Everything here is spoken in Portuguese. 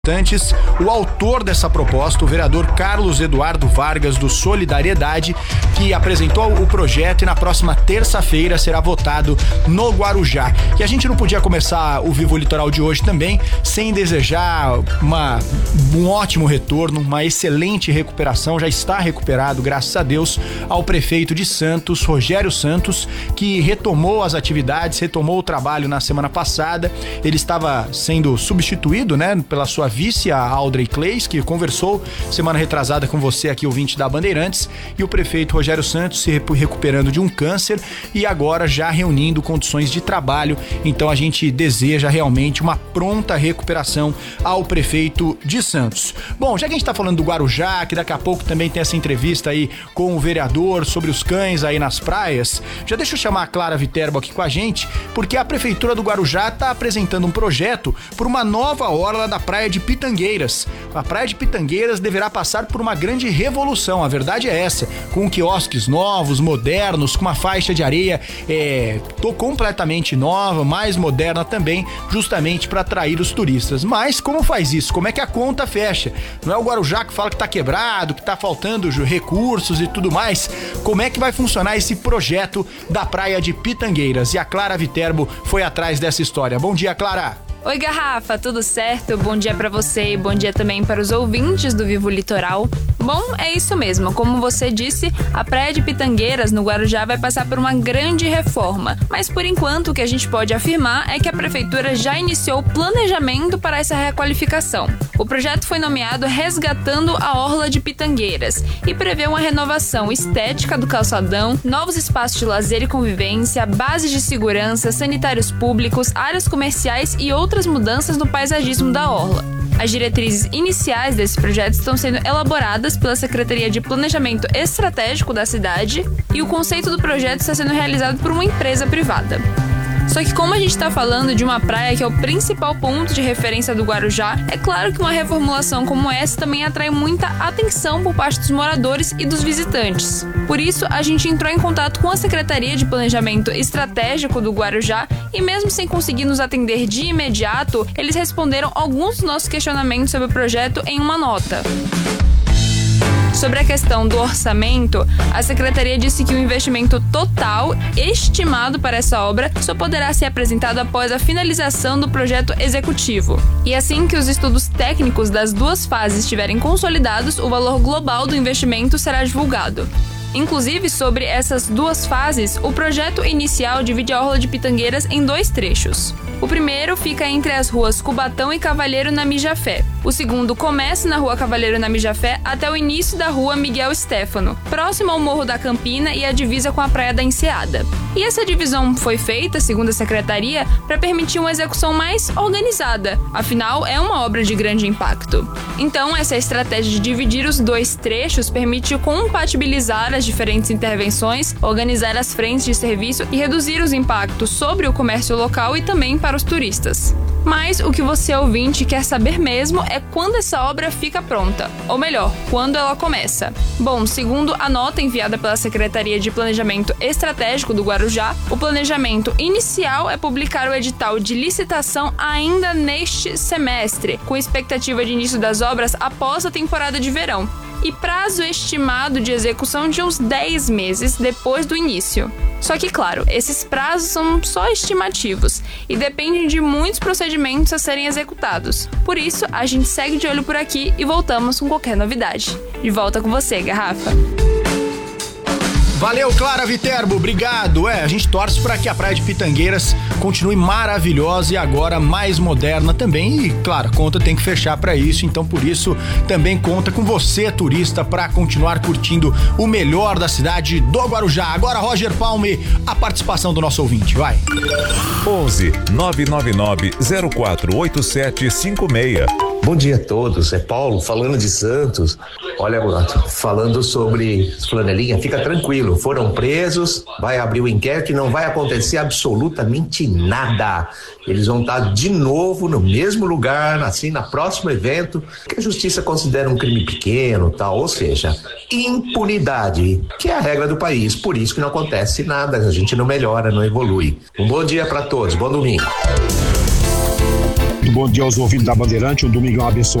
O autor dessa proposta, o vereador Carlos Eduardo Vargas, do Solidariedade, que apresentou o projeto e na próxima terça-feira será votado no Guarujá. E a gente não podia começar o Vivo Litoral de hoje também sem desejar um ótimo retorno, uma excelente recuperação, já está recuperado, graças a Deus, ao prefeito de Santos, Rogério Santos, que retomou as atividades, retomou o trabalho na semana passada. Ele estava sendo substituído, pela sua vice, a Audrey Clays, que conversou semana retrasada com você aqui, ouvinte da Bandeirantes, e o prefeito Rogério Santos se recuperando de um câncer e agora já reunindo condições de trabalho. Então a gente deseja realmente uma pronta recuperação ao prefeito de Santos. Bom, já que a gente tá falando do Guarujá, que daqui a pouco também tem essa entrevista aí com o vereador sobre os cães aí nas praias, já deixa eu chamar a Clara Viterbo aqui com a gente, porque a prefeitura do Guarujá tá apresentando um projeto por uma nova orla da praia de Pitangueiras. A praia de Pitangueiras deverá passar por uma grande revolução, a verdade é essa, com quiosques novos, modernos, com uma faixa de areia completamente nova, mais moderna também, justamente para atrair os turistas. Mas como faz isso? Como é que a conta fecha? Não é o Guarujá que fala que tá quebrado, que tá faltando recursos e tudo mais? Como é que vai funcionar esse projeto da praia de Pitangueiras? E a Clara Viterbo foi atrás dessa história. Bom dia, Clara! Oi, Garrafa, tudo certo? Bom dia pra você e bom dia também para os ouvintes do Vivo Litoral. Bom, é isso mesmo, como você disse, a praia de Pitangueiras no Guarujá vai passar por uma grande reforma, mas por enquanto o que a gente pode afirmar é que a prefeitura já iniciou o planejamento para essa requalificação. O projeto foi nomeado Resgatando a Orla de Pitangueiras e prevê uma renovação estética do calçadão, novos espaços de lazer e convivência, bases de segurança, sanitários públicos, áreas comerciais e outras mudanças no paisagismo da orla. As diretrizes iniciais desse projeto estão sendo elaboradas pela Secretaria de Planejamento Estratégico da cidade e o conceito do projeto está sendo realizado por uma empresa privada. Só que como a gente está falando de uma praia que é o principal ponto de referência do Guarujá, é claro que uma reformulação como essa também atrai muita atenção por parte dos moradores e dos visitantes. Por isso, a gente entrou em contato com a Secretaria de Planejamento Estratégico do Guarujá e mesmo sem conseguir nos atender de imediato, eles responderam alguns dos nossos questionamentos sobre o projeto em uma nota. Sobre a questão do orçamento, a Secretaria disse que o investimento total estimado para essa obra só poderá ser apresentado após a finalização do projeto executivo. E assim que os estudos técnicos das duas fases estiverem consolidados, o valor global do investimento será divulgado. Inclusive, sobre essas duas fases, o projeto inicial divide a Orla de Pitangueiras em dois trechos. O primeiro fica entre as ruas Cubatão e Cavalheiro na Mijafé. O segundo começa na Rua Cavalheiro na Mijafé até o início da Rua Miguel Stéfano, próximo ao Morro da Campina e a divisa com a Praia da Enseada. E essa divisão foi feita, segundo a Secretaria, para permitir uma execução mais organizada, afinal é uma obra de grande impacto. Então, essa estratégia de dividir os dois trechos permite compatibilizar as diferentes intervenções, organizar as frentes de serviço e reduzir os impactos sobre o comércio local e também para os turistas. Mas o que você ouvinte quer saber mesmo é quando essa obra fica pronta, ou melhor, quando ela começa. Bom, segundo a nota enviada pela Secretaria de Planejamento Estratégico do Guarujá, o planejamento inicial é publicar o edital de licitação ainda neste semestre, com expectativa de início das obras após a temporada de verão, e prazo estimado de execução de uns 10 meses depois do início. Só que, claro, esses prazos são só estimativos e dependem de muitos procedimentos a serem executados. Por isso, a gente segue de olho por aqui e voltamos com qualquer novidade. De volta com você, Garrafa. Valeu, Clara Viterbo, obrigado. A gente torce para que a praia de Pitangueiras continue maravilhosa e agora mais moderna também. E, claro, a conta tem que fechar para isso, então por isso também conta com você, turista, para continuar curtindo o melhor da cidade do Guarujá. Agora, Roger Palme, a participação do nosso ouvinte, vai. 11 999 048756. Bom dia a todos, é Paulo falando de Santos. Olha, falando sobre flanelinha, fica tranquilo, foram presos, vai abrir o inquérito e não vai acontecer absolutamente nada. Eles vão estar de novo no mesmo lugar, assim, no próximo evento, que a justiça considera um crime pequeno, tal, ou seja, impunidade, que é a regra do país, por isso que não acontece nada, a gente não melhora, não evolui. Um bom dia para todos, bom domingo. bom dia aos ouvintes da Bandeirante, um domingão abençoado.